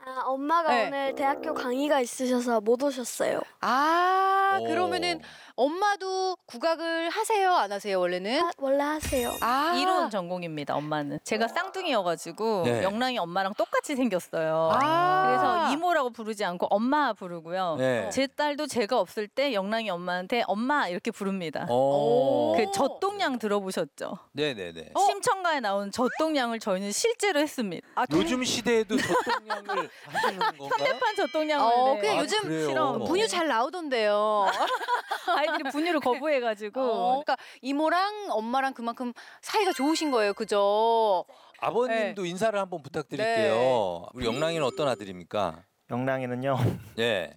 아, 엄마가 네. 오늘 대학교 강의가 있으셔서 못 오셨어요. 아, 오. 그러면은 엄마도 국악을 하세요? 안 하세요, 원래는? 원래 하세요. 아, 이론 전공입니다. 엄마는. 제가 쌍둥이여가지고 네. 영랑이 엄마랑 똑같이 생겼어요. 아. 그래서 이모라고 부르지 않고 엄마 부르고요. 네. 제 딸도 제가 없을 때 영랑이 엄마한테 엄마 이렇게 부릅니다. 오. 그 젖동양 들어보셨죠? 네네네. 심청가에 나온 젖동양을 저희는 실제로 했습니다. 아, 요즘 시대에도 젖동량을 하시는 건가요? 현대판 젖동양을 네. 그냥 아, 요즘 그래요? 실험. 분유 잘 나오던데요. 아이들이 분유를 거부해가지고 그러니까 이모랑 엄마랑 그만큼 사이가 좋으신 거예요, 그죠? 아버님도 인사를 한번 부탁드릴게요. 우리 영랑이는 어떤 아들입니까? 영랑이는요. 네.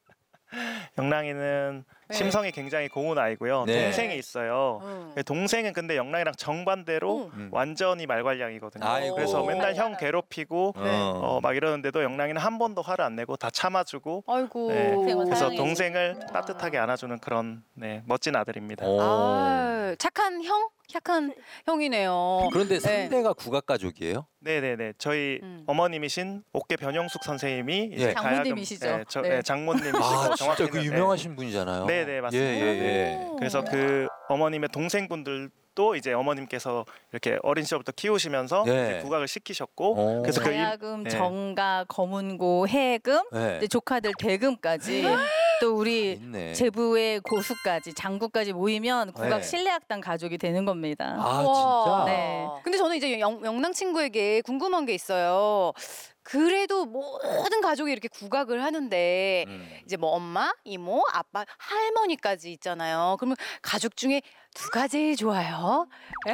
영랑이는 네. 심성이 굉장히 고운 아이고요. 네. 동생이 있어요. 동생은 근데 영랑이랑 정반대로 완전히 말괄량이거든요. 아이고. 그래서 맨날 형 괴롭히고 네. 막 이러는데도 영랑이는 한 번도 화를 안 내고 다 참아주고 아이고. 네. 그래서 사랑해주고. 동생을 따뜻하게 안아주는 그런 멋진 아들입니다. 오. 아, 착한 형? 착한 형이네요. 그런데 네. 상대가 국악 가족이에요? 네네네. 저희 어머님이신 옥계 변영숙 선생님이 이제 예. 장모님이시죠? 가야금, 네. 장모님이시고 아, 진짜 정확히는, 그 유명하신 분이잖아요. 네네, 맞습니다. 예, 예, 예. 그래서 그 어머님의 동생분들도 이제 어머님께서 이렇게 어린 시절부터 키우시면서 네. 이제 국악을 시키셨고 오. 그래서 그 가야금, 네. 정가, 검은고, 해금, 네. 이제 조카들 대금까지 또 우리 있네. 제부의 고수까지 장구까지 모이면 국악 네. 실내악단 가족이 되는 겁니다. 아, 우와. 진짜? 네. 근데 저는 이제 영랑 친구에게 궁금한 게 있어요. 그래도 모든 가족이 이렇게 국악을 하는데 이제 뭐 엄마, 이모, 아빠, 할머니까지 있잖아요. 그러면 가족 중에 누가 제일 좋아요?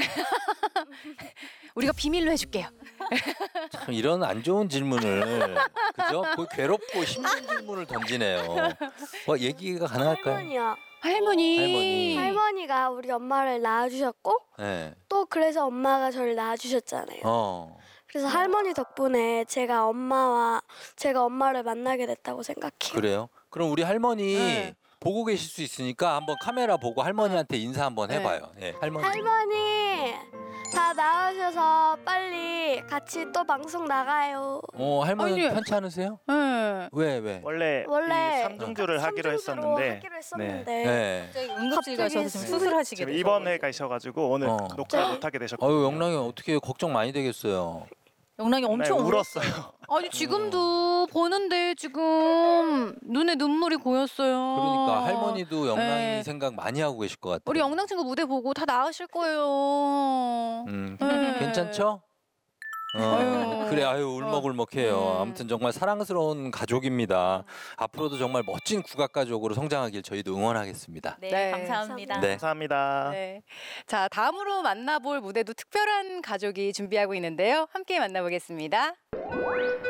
우리가 비밀로 해줄게요. 참 이런 안 좋은 질문을 그죠? 거의 괴롭고 힘든 질문을 던지네요. 얘기가 가능할까요? 할머니요. 할머니. 할머니가 우리 엄마를 낳아주셨고 네. 또 그래서 엄마가 저를 낳아주셨잖아요. 그래서 할머니 덕분에 제가 엄마를 만나게 됐다고 생각해요. 그래요? 그럼 우리 할머니 네. 보고 계실 수 있으니까 한번 카메라 보고 할머니한테 인사 한번 네. 해봐요. 네. 할머니. 할머니 다 나오셔서 빨리 같이 또 방송 나가요. 할머니 아니. 편치 않으세요? 네. 왜? 원래 원래 이 삼중주를 하기로 삼중주로 했었는데 하기로 했었는데 네. 응급실 가셔서 지금 갑자기 수술하시게 지금 돼서 입원해 가셔가지고 오늘 녹화 네. 못하게 되셨거든요. 아유 영랑이 어떻게 걱정 많이 되겠어요. 영랑이 엄청 울었어요. 아니 지금도 보는데 지금 눈에 눈물이 고였어요. 그러니까 할머니도 영랑이 네. 생각 많이 하고 계실 것 같아요. 우리 영랑 친구 무대 보고 다 나으실 거예요. 네. 괜찮죠? 그래 울먹울먹해요. 아무튼 정말 사랑스러운 가족입니다. 앞으로도 정말 멋진 국악 가족으로 성장하길 저희도 응원하겠습니다. 네, 네. 감사합니다. 네. 감사합니다. 네. 자, 다음으로 만나볼 무대도 특별한 가족이 준비하고 있는데요. 함께 만나보겠습니다.